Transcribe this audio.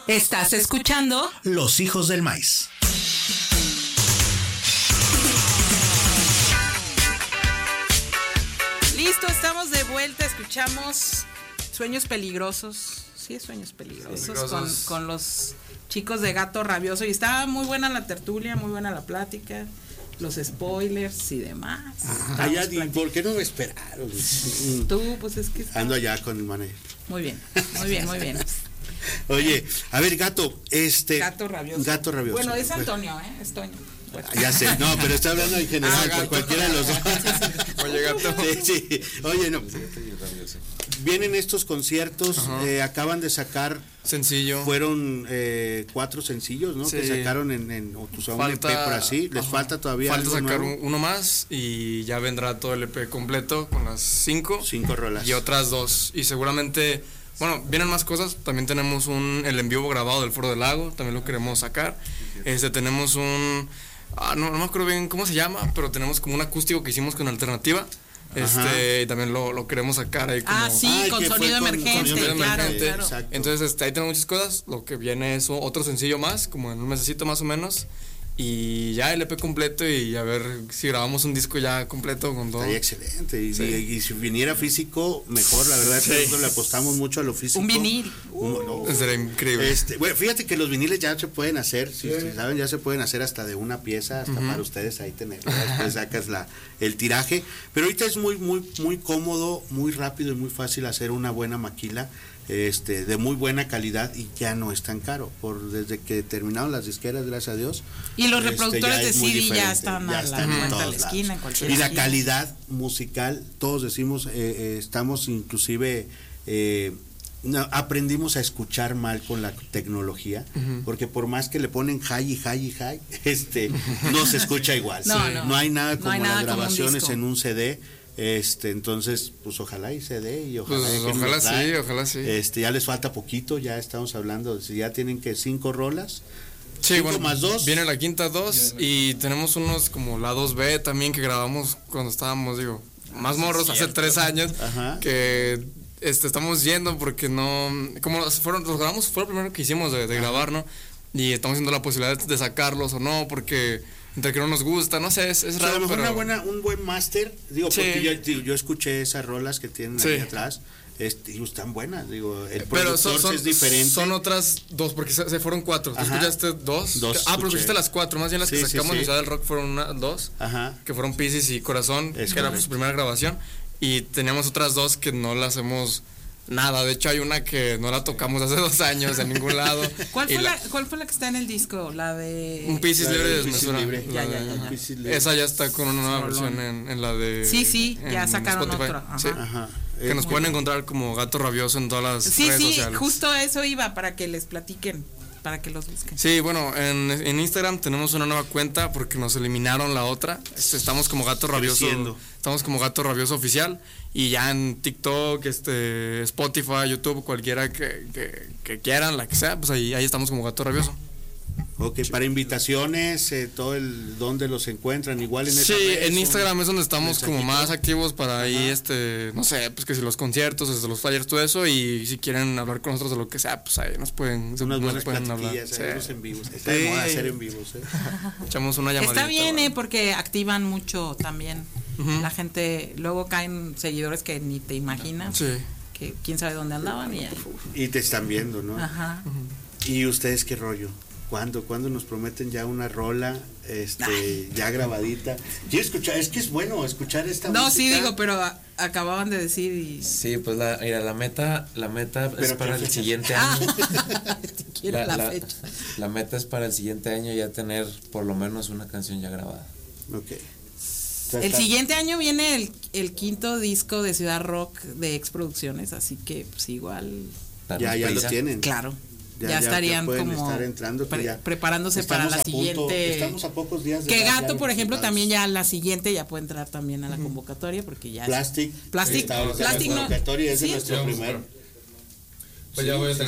Estás escuchando Los Hijos del Maíz. Listo, estamos de vuelta. Escuchamos Sueños Peligrosos. Sí, es Sueños Peligrosos. Con los chicos de Gato Rabioso. Y estaba muy buena la tertulia, muy buena la plática. Los spoilers y demás. ¿Por qué no me esperaron? Tú, pues es que... Ando allá con el manager. Muy bien, muy bien, muy bien. Oye, a ver, Gato, Gato Rabioso. Gato Rabioso. Bueno, es Antonio, es Toño. Bueno. Ya sé, no, pero estoy hablando en general, por cualquiera de los dos. Oye, Gato. Sí. Oye, no. Vienen estos conciertos, acaban de sacar sencillo. Fueron 4 sencillos, ¿no? Sí. Que sacaron en un EP por así. Les falta todavía. Falta sacar uno más y ya vendrá todo el EP completo con las 5 rolas. Y otras 2. Y seguramente, bueno, vienen más cosas. También tenemos el en vivo grabado del Foro del Lago, también lo queremos sacar. Tenemos no me acuerdo bien cómo se llama, pero tenemos como un acústico que hicimos con Alternativa. Y también lo queremos sacar ahí como... con sonido emergente, claro. Entonces ahí tenemos muchas cosas. Lo que viene es otro sencillo más, como en un mesecito más o menos. Y ya el EP completo y a ver si grabamos un disco ya completo con todo. Estaría excelente. Y si viniera físico, mejor. La verdad es que nosotros le apostamos mucho a lo físico. Un vinil. Sería increíble. Bueno, fíjate que los viniles ya se pueden hacer, si saben, ya se pueden hacer hasta de una pieza, hasta para ustedes ahí tener. Después sacas el tiraje. Pero ahorita es muy, muy, muy cómodo, muy rápido y muy fácil hacer una buena maquila. De muy buena calidad y ya no es tan caro desde que terminaron las disqueras, gracias a Dios, y los reproductores de CD ya están a la vuelta de la esquina, en cualquier esquina. Y la calidad musical, todos decimos, estamos inclusive aprendimos a escuchar mal con la tecnología, porque por más que le ponen high, no se escucha igual. No hay nada como las grabaciones en un CD. Entonces, pues ojalá y se dé y ojalá sí. Ya les falta poquito, ya estamos hablando, si ya tienen que 5 rolas. Sí, bueno, más 2. Viene la quinta 2 y tenemos unos como la 2B también que grabamos cuando estábamos, más morros, hace 3 años, que estamos yendo porque no, como los grabamos, fue lo primero que hicimos de grabar, ¿no? Y estamos viendo la posibilidad de sacarlos o no, porque entre que no nos gusta, no sé, es raro. A lo mejor un buen máster, porque yo escuché esas rolas que tienen ahí atrás, y están buenas, el productor es diferente. Son otras 2, porque se fueron 4. ¿Tú escuchaste 2? Pero escuchaste las 4, más bien las que sacamos en Ciudad del Rock fueron 2, que fueron Piscis y Corazón, que era su primera grabación, y teníamos otras 2 que no las hemos... Nada, de hecho hay una que no la tocamos hace 2 años en ningún lado. ¿Cuál fue la que está en el disco? La de... Un Piscis libre de desmesura. Ya. Esa ya está con una nueva versión en la de... Sí, ya sacaron otra. Que nos pueden encontrar como Gato Rabioso en todas las redes sociales. Sí, justo eso iba, para que les platiquen, para que los busquen. Sí, bueno, en Instagram tenemos una nueva cuenta porque nos eliminaron la otra. Estamos como Gato Rabioso. Estamos como Gato Rabioso Oficial. Y ya en TikTok, Spotify, YouTube, cualquiera que quieran, la que sea, pues ahí estamos como Gato Rabioso. Ok, para invitaciones, ¿dónde los encuentran? Igual en esa red, en Instagram es donde estamos como más activos para ahí, no sé, pues que si los conciertos, desde los flyers, todo eso, y si quieren hablar con nosotros de lo que sea, pues ahí nos pueden hablar. En vivos. Está de moda hacer en vivos. Echamos una llamadita. Está bien, porque activan mucho también. La gente, luego caen seguidores que ni te imaginas, que quién sabe dónde andaban y te están viendo, ¿no? ¿Y ustedes qué rollo? ¿Cuándo nos prometen ya una rola ya grabadita? Quiero escuchar, es que es bueno escuchar esta música. No, sí digo, pero acababan de decir Sí, pues la meta es para el siguiente año. La meta es para el siguiente año ya tener por lo menos una canción ya grabada. Okay. El siguiente año viene el quinto disco de Ciudad Rock de Ex Producciones, así que pues igual ya lo tienen. Claro. Ya estarían como estar entrando, preparándose para la siguiente. Estamos a pocos días de que Gato, por ejemplo, también ya la siguiente ya puede entrar también a la convocatoria, porque ya Plastic no. convocatoria es de nuestro primero. Pues ya voy a tener